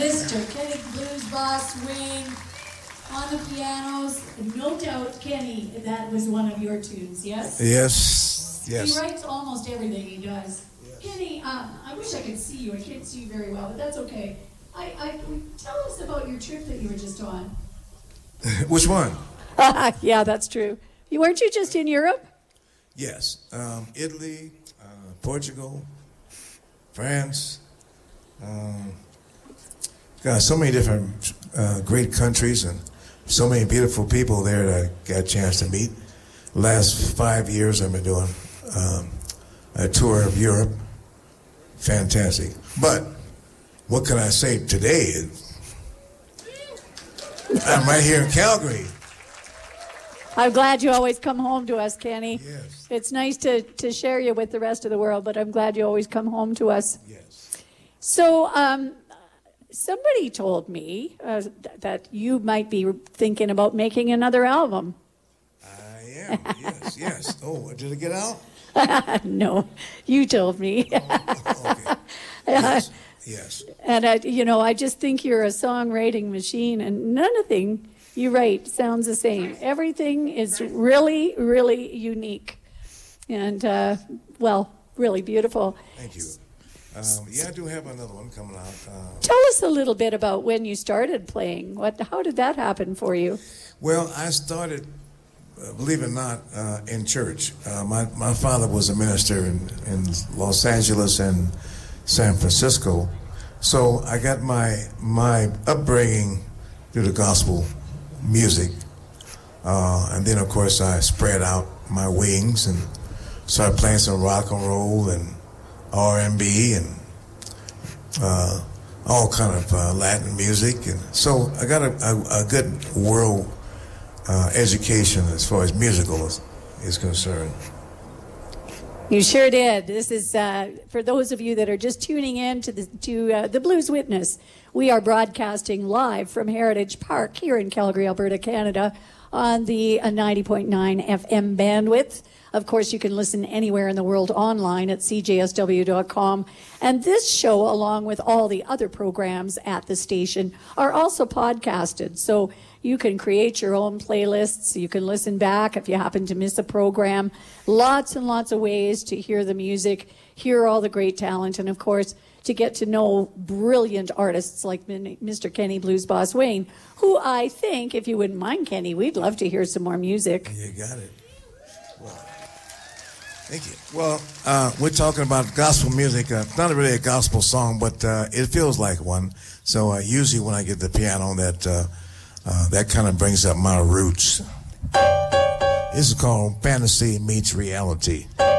Mr. Kenny Blues Boss Wayne on the pianos. No doubt, Kenny, that was one of your tunes, yes? Yes, yes. He writes almost everything he does. Yes. Kenny, I wish I could see you. I can't see you very well, but that's okay. Tell us about your trip that you were just on. Which one? Yeah, that's true. Weren't you just in Europe? Yes. Italy, Portugal, France. Got so many different great countries and so many beautiful people there that I got a chance to meet. Last 5 years I've been doing a tour of Europe. Fantastic. But what can I say today? I'm right here in Calgary. I'm glad you always come home to us, Kenny. Yes. It's nice to share you with the rest of the world, but I'm glad you always come home to us. Yes. So, somebody told me that you might be thinking about making another album. I am, yes. Oh, did it get out? No, you told me. Okay. Yes. And I just think you're a songwriting machine, and nothing you write sounds the same. Everything is really, really unique, and really beautiful. Thank you. I do have another one coming out. Tell us a little bit about when you started playing. How did that happen for you? Well, I started, believe it or not, in church. My father was a minister in Los Angeles and San Francisco, so I got my upbringing through the gospel music, and then of course I spread out my wings and started playing some rock and roll and R&B and all kind of Latin music, and so I got a good world education as far as musical is concerned. You sure did. This is for those of you that are just tuning in to the Blues Witness. We are broadcasting live from Heritage Park here in Calgary, Alberta, Canada, on the 90.9 FM bandwidth. Of course, you can listen anywhere in the world online at cjsw.com. And this show, along with all the other programs at the station, are also podcasted. So you can create your own playlists. You can listen back if you happen to miss a program. Lots and lots of ways to hear the music, hear all the great talent, and of course, to get to know brilliant artists like Mr. Kenny Blues Boss Wayne, who I think, if you wouldn't mind, Kenny, we'd love to hear some more music. You got it. Well, thank you. Well, we're talking about gospel music. Not really a gospel song, but it feels like one. So usually when I get the piano, that kind of brings up my roots. This is called Fantasy Meets Reality.